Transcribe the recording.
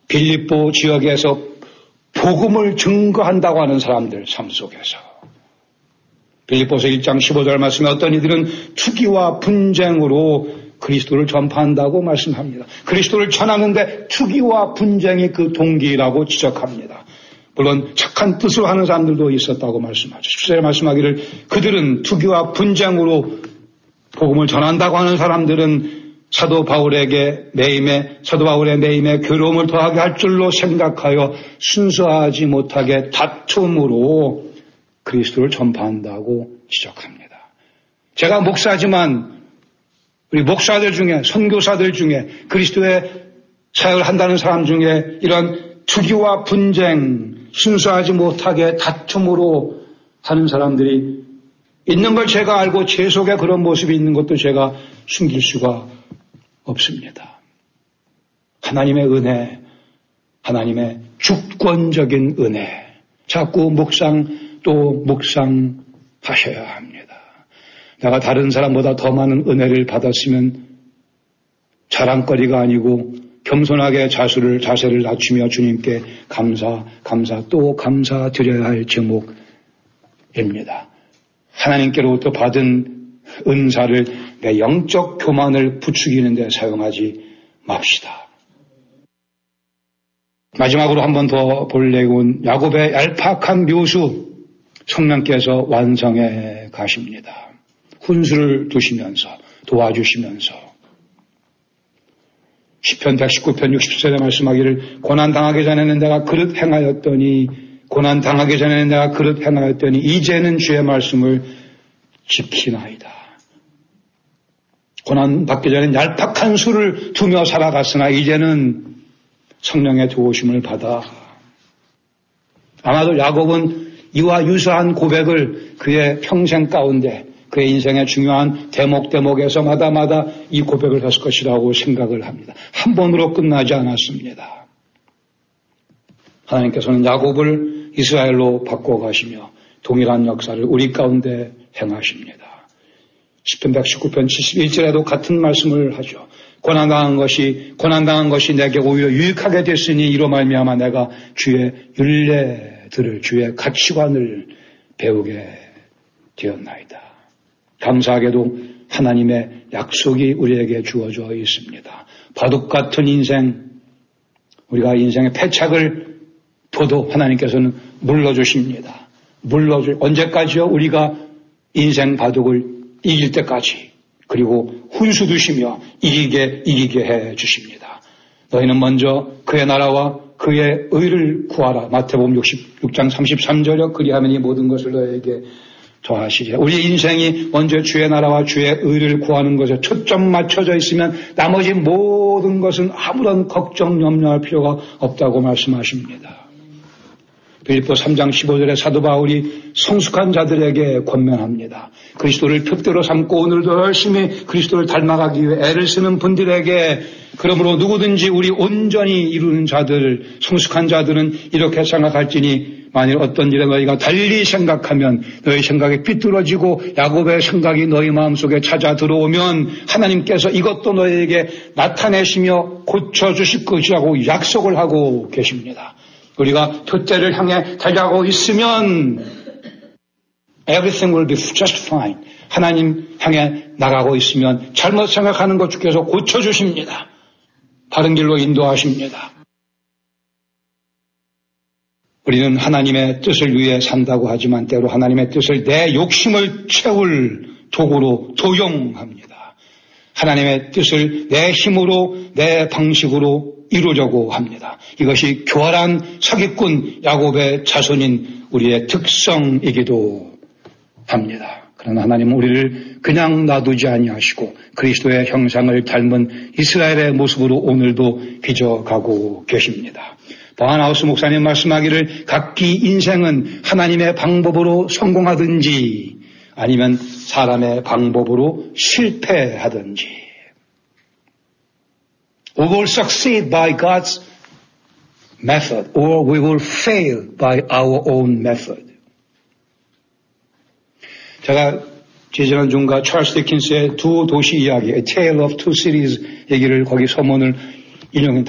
빌립보 지역에서 복음을 증거한다고 하는 사람들 삶 속에서 빌립보서 1장 15절 말씀에 어떤 이들은 투기와 분쟁으로 그리스도를 전파한다고 말씀합니다. 그리스도를 전하는데 투기와 분쟁이 그 동기라고 지적합니다. 물론 착한 뜻으로 하는 사람들도 있었다고 말씀하죠. 10절에 말씀하기를 그들은 투기와 분쟁으로 복음을 전한다고 하는 사람들은 사도 바울의 매임에 괴로움을 더하게 할 줄로 생각하여 순수하지 못하게 다툼으로 그리스도를 전파한다고 지적합니다. 제가 목사지만 우리 목사들 중에 선교사들 중에 그리스도의 사역을 한다는 사람 중에 이런 투기와 분쟁, 순수하지 못하게 다툼으로 하는 사람들이 있는 걸 제가 알고 제 속에 그런 모습이 있는 것도 제가 숨길 수가 없습니다. 하나님의 은혜, 하나님의 주권적인 은혜, 자꾸 묵상하셔야 합니다. 내가 다른 사람보다 더 많은 은혜를 받았으면 자랑거리가 아니고 겸손하게 자세를 낮추며 주님께 감사드려야 할 제목입니다. 하나님께로부터 받은 은사를 내 영적 교만을 부추기는 데 사용하지 맙시다. 마지막으로 한 번 더 볼 내용은 야곱의 얄팍한 묘수 성령께서 완성해 가십니다. 훈수를 두시면서 도와주시면서 시편 119편 60절에 말씀하기를 고난당하기 전에는 내가 그릇 행하였더니 이제는 주의 말씀을 지키나이다. 고난받기 전에는 얄팍한 수를 두며 살아갔으나 이제는 성령의 도우심을 받아 아마도 야곱은 이와 유사한 고백을 그의 평생 가운데 그의 인생의 중요한 대목에서 마다마다 이 고백을 했을 것이라고 생각을 합니다. 한 번으로 끝나지 않았습니다. 하나님께서는 야곱을 이스라엘로 바꿔가시며 동일한 역사를 우리 가운데 행하십니다. 시편 119편 71절에도 같은 말씀을 하죠. 고난당한 것이 내게 오히려 유익하게 됐으니 이로 말미암아 내가 주의 율례들을 주의 가치관을 배우게 되었나이다. 감사하게도 하나님의 약속이 우리에게 주어져 있습니다. 바둑 같은 인생, 우리가 인생의 패착을 둬도 하나님께서는 물러주십니다. 언제까지요? 우리가 인생 바둑을 이길 때까지, 그리고 훈수 두시며 이기게 해 주십니다. 너희는 먼저 그의 나라와 그의 의를 구하라. 마태복음 66장 33절에 그리하면 이 모든 것을 너희에게 더하시리라. 우리 인생이 먼저 주의 나라와 주의 의를 구하는 것에 초점 맞춰져 있으면 나머지 모든 것은 아무런 걱정 염려할 필요가 없다고 말씀하십니다. 빌립보 3장 15절에 사도 바울이 성숙한 자들에게 권면합니다. 그리스도를 표대로 삼고 오늘도 열심히 그리스도를 닮아가기 위해 애를 쓰는 분들에게 그러므로 누구든지 우리 온전히 이루는 자들, 성숙한 자들은 이렇게 생각할지니 만일 어떤 일에 너희가 달리 생각하면 너희 생각이 삐뚤어지고 야곱의 생각이 너희 마음속에 찾아 들어오면 하나님께서 이것도 너희에게 나타내시며 고쳐주실 것이라고 약속을 하고 계십니다. 우리가 표대를 향해 달려가고 있으면 everything will be just fine. 하나님 향해 나가고 있으면 잘못 생각하는 것 주께서 고쳐주십니다. 바른 길로 인도하십니다. 우리는 하나님의 뜻을 위해 산다고 하지만 때로 하나님의 뜻을 내 욕심을 채울 도구로 도용합니다. 하나님의 뜻을 내 힘으로 내 방식으로 이루려고 합니다. 이것이 교활한 사기꾼 야곱의 자손인 우리의 특성이기도 합니다. 그러나 하나님은 우리를 그냥 놔두지 아니하시고 그리스도의 형상을 닮은 이스라엘의 모습으로 오늘도 빚어가고 계십니다. 바하나우스 목사님 말씀하기를 각기 인생은 하나님의 방법으로 성공하든지 아니면 사람의 방법으로 실패하든지 We will succeed by God's method or we will fail by our own method. 제가 지지난 중과 찰스 디킨스의 두 도시 이야기, A Tale of Two Cities 얘기를 거기 서문을 인용했다.